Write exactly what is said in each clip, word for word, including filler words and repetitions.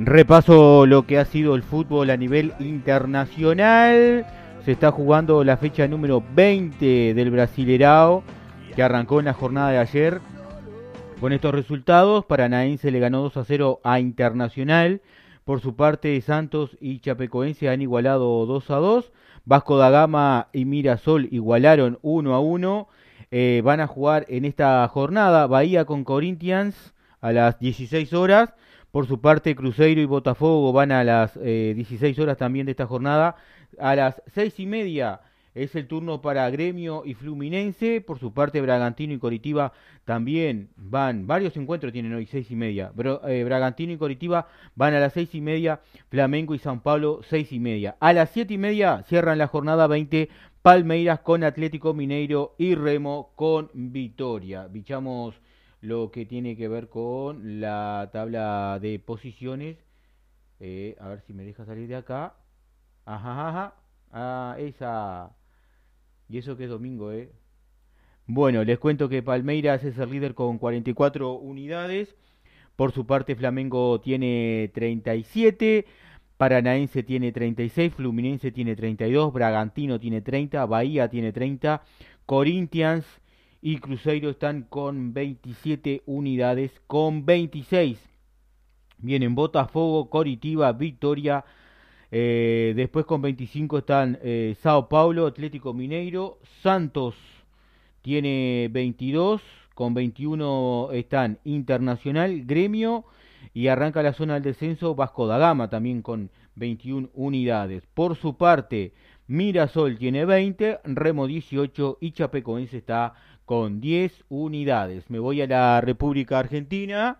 Repaso lo que ha sido el fútbol a nivel internacional. Se está jugando la fecha número veinte del Brasilerao, que arrancó en la jornada de ayer. Con estos resultados, Paranaense le ganó dos a cero a Internacional. Por su parte, Santos y Chapecoense han igualado dos a dos. Vasco da Gama y Mirasol igualaron uno a uno. Eh, van a jugar en esta jornada Bahía con Corinthians a las dieciséis horas. Por su parte, Cruzeiro y Botafogo van a las eh, dieciséis horas también de esta jornada. A las seis y media es el turno para Gremio y Fluminense. Por su parte, Bragantino y Coritiba también van. Varios encuentros tienen hoy, seis y media. Bro, eh, Bragantino y Coritiba van a las seis y media. Flamengo y San Pablo, seis y media. A las siete y media cierran la jornada veinte. Palmeiras con Atlético Mineiro y Remo con Vitoria. Bichamos lo que tiene que ver con la tabla de posiciones. Eh, a ver si me deja salir de acá. Ajá, ajá. Ah, esa. Y eso que es domingo, ¿eh? Bueno, les cuento que Palmeiras es el líder con cuarenta y cuatro unidades. Por su parte, Flamengo tiene treinta y siete. Paranaense tiene treinta y seis. Fluminense tiene treinta y dos. Bragantino tiene treinta. Bahía tiene treinta. Corinthians y Cruzeiro están con veintisiete unidades. Con veintiséis vienen Botafogo, Coritiba, Victoria. Eh, después con veinticinco están eh, Sao Paulo, Atlético Mineiro, Santos tiene veintidós, con veintiuno están Internacional, Gremio y arranca la zona del descenso Vasco da Gama también con veintiuna unidades. Por su parte, Mirasol tiene veinte, Remo dieciocho y Chapecoense está con diez unidades. Me voy a la República Argentina.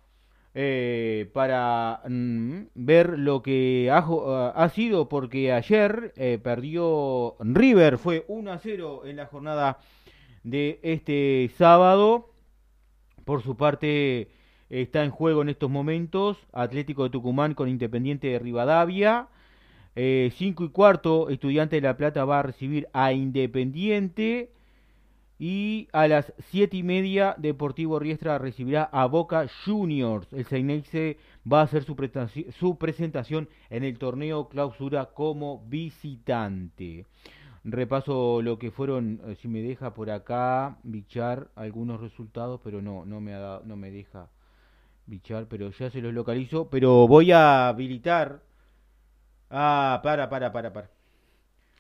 Eh, para mm, ver lo que ha, ha, sido, porque ayer eh, perdió River, fue uno a cero en la jornada de este sábado. Por su parte, está en juego en estos momentos Atlético de Tucumán con Independiente de Rivadavia. Eh, cinco y cuarto, Estudiante de La Plata va a recibir a Independiente. Y a las siete y media, Deportivo Riestra recibirá a Boca Juniors. El Xeneize va a hacer su, presentaci- su presentación en el torneo clausura como visitante. Repaso lo que fueron, eh, si me deja por acá, bichar algunos resultados, pero no, no me, ha dado, no me deja bichar, pero ya se los localizo. Pero voy a habilitar. Ah, para, para, para, para.